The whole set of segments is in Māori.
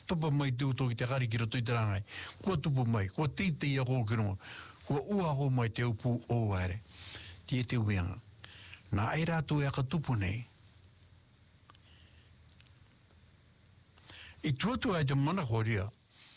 topa mai te uto ki te kari ki roto i te rangai. Kua tupu mai, kua titi a kō kino, kua ua ko mai te upu o aere. Tie te uianga. Nā ai rātou e aka tupu nei. I tuatu ai te mana koria,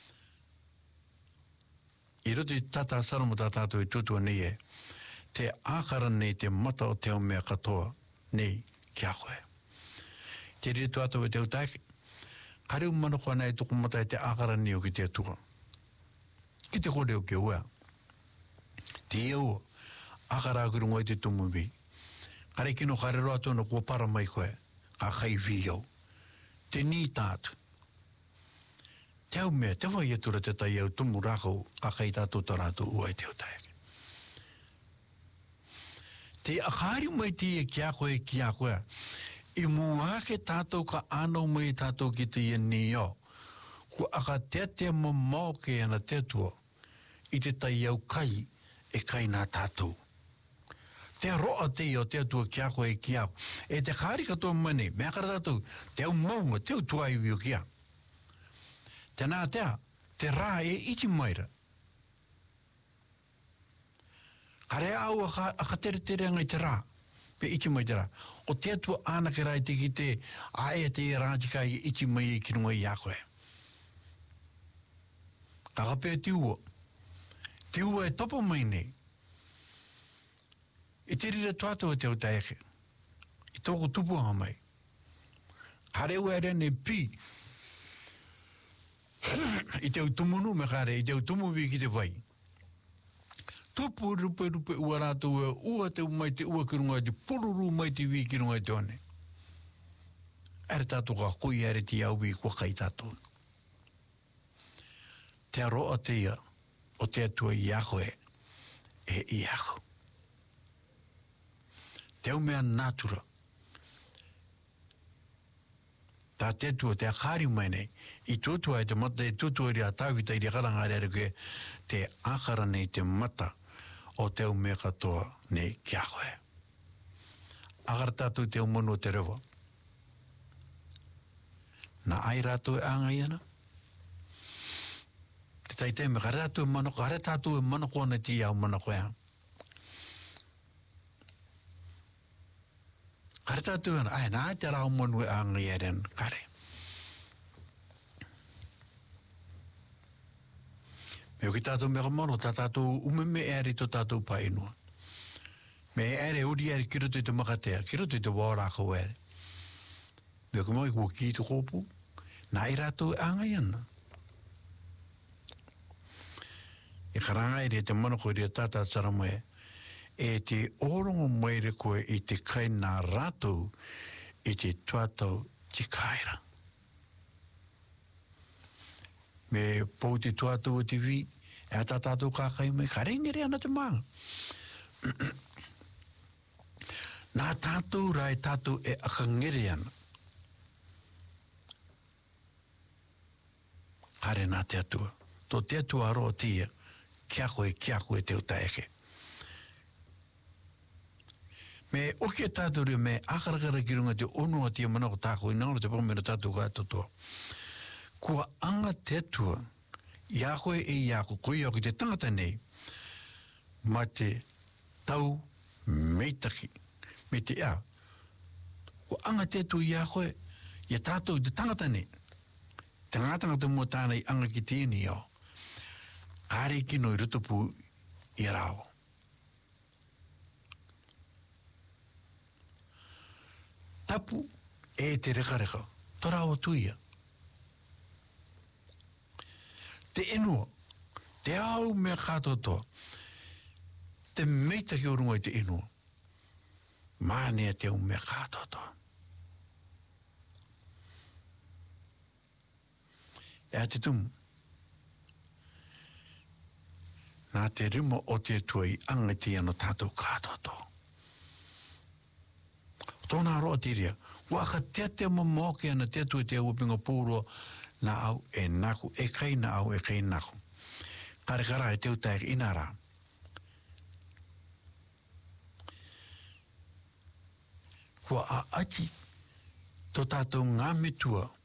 i roto i tata saramo tā tātou i tuatua nei e, te ākara nei te mata o te o mea katoa nei kia koe. Te rire tuatou e te utaiki, kareu mana koa nei tuku mata e te ākara nei o ki te atua. Ki te kore o ke ua. Te iau, ākara akirungo i te tumubi. Kare kino kare roa tōna kua para mai koe, ka kai vi au. Te ni tātu. Te au mea, te wai atura te tai au tumu rākau, ka kai tātou tarātou ua i te utaiki. Te akari mai te e kia koe, i mua ke tātou ka anau mai tātou ki te ni o, ko aka te mamau ke ana te tua, i te tai au kai, e kai nā tātou. Te roa te o te atua kia koe kia, e te kāri katoa mane, mea kara tātou, te au maunga, te au tuaiwi o kia. Te nā tea, te rā e iti maira. Kare au aka tere ngai te rā, pe iti mai te rā. O te atua ānake rai te ki te, ae te rātika i iti mai e kinunga i a koe. Kakape te ua. Te ua e topo mai nei. I te rira tuatua te o taeke. I tōko tupuanga mai. Kare ua ere ne pi. I te utumunu me kare, i te utumuwi ki te vai. Tupu rupe ua rātou ua te umai te ua kirunga te pururu mai te wi kirunga te one. Ere tātou ka kui ere ti auwi kua kai tātou. Te aroa te ia o te atua i ako e i ako. Te au mea natura. Tā te tua, te akari mai nei, i tuatua e te mata, e tuatua ria tāwita i ria karanga ere ke te akara nei te mata o te au mea katoa nei kia koe. Akara tātou te au manu o te rewa. Nā ai rātou e āngai ana. Te taitei me kare tātou e manako, kare tātou e manako ana ti au manako ea. Kare tātou ana, ai nā te rao manu e āngai eren, kare. Me o ki tātou mea mano, tā tātou umeme eri to tātou painua. Me ere uri eri kiroto i te makatea, kiroto i te wāraka o ere. Me o ki mai kua ki te kōpu, nā i rātou e āngai ana. E karanga eri e te manako eri a tātā tsaramoe, e te orongo maire koe i te kai nā rātou i te tuatau te kaira. Me pou te tuatau o te vi, e a tātou kākai mai, ka rengere ana te maanga. Nā tātou rai tātou e akangere ana. Kare nā te atua. Tō te atua aroa tia, kia koe te o taeke. Me oke tātou rio me akarakara ki runga te onua tia manako tāko i nangaro te pōmera tātou kātotoa. Kua anga te atua, ia koe e ia koe au ki te tangata nei, ma te tau meitaki, me te ia. Kua anga te atua ia koe, ia tātou te tangata nei. Te ngātangata mua tāna i anga ki tēni au. Kāre kino i rutupu i rao. Tapu e te rekareka, tora o tuia. Te enua, te au mea kātotoa, te meita ki o runga i te enua. Mānea te au mea kātotoa. E a te tumu, nā te rima o te tuai angati ano tātou kātotoa. Tōna roa tiria, waka te mamoke ana te tue te upinga pūroa na au e naku, e kai na au e kai naku. Kare kara e te utaik inara. Kua a ati tō tātou ngā mitua